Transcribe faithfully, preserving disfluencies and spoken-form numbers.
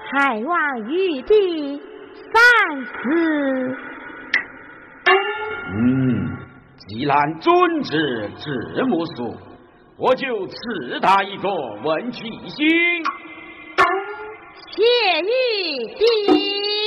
还望玉帝三思。 嗯，既然遵旨至木俗，我就赐他一个文曲星。 谢玉帝。